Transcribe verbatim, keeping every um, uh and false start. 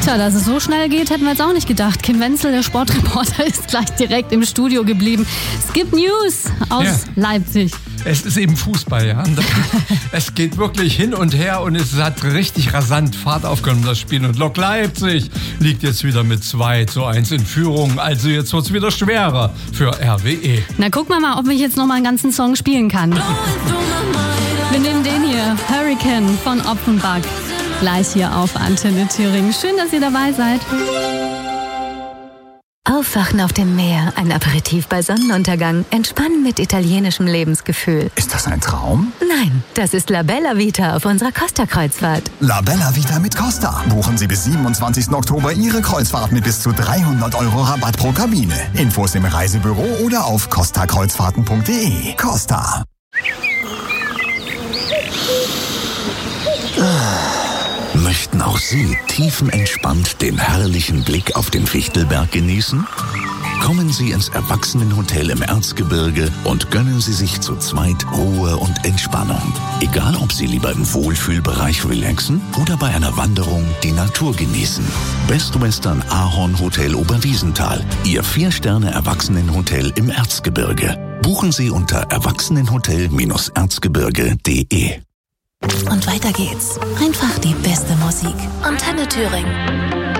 Tja, dass es so schnell geht, hätten wir jetzt auch nicht gedacht. Kim Wenzel, der Sportreporter, ist gleich direkt im Studio geblieben. Es gibt News aus ja. Leipzig. Es ist eben Fußball, ja. Es geht wirklich hin und her und es hat richtig rasant Fahrt aufgenommen, das Spiel. Und Lok Leipzig liegt jetzt wieder mit zwei zu eins in Führung. Also jetzt wird es wieder schwerer für R W E. Na, gucken wir mal, ob ich jetzt noch mal einen ganzen Song spielen kann. Wir nehmen den hier, Hurricane von Offenbach. Gleich hier auf Antenne Thüringen. Schön, dass ihr dabei seid. Aufwachen auf dem Meer, ein Aperitif bei Sonnenuntergang, entspannen mit italienischem Lebensgefühl. Ist das ein Traum? Nein, das ist La Bella Vita auf unserer Costa-Kreuzfahrt. La Bella Vita mit Costa. Buchen Sie bis siebenundzwanzigsten Oktober Ihre Kreuzfahrt mit bis zu dreihundert Euro Rabatt pro Kabine. Infos im Reisebüro oder auf costa kreuzfahrten punkt de. Costa. Möchten auch Sie tiefenentspannt den herrlichen Blick auf den Fichtelberg genießen? Kommen Sie ins Erwachsenenhotel im Erzgebirge und gönnen Sie sich zu zweit Ruhe und Entspannung. Egal, ob Sie lieber im Wohlfühlbereich relaxen oder bei einer Wanderung die Natur genießen. Best Western Ahorn Hotel Oberwiesenthal, Ihr Vier-Sterne-Erwachsenenhotel im Erzgebirge. Buchen Sie unter erwachsenenhotel erzgebirge punkt de. Und weiter geht's. Einfach die beste Musik. Antenne Thüringen.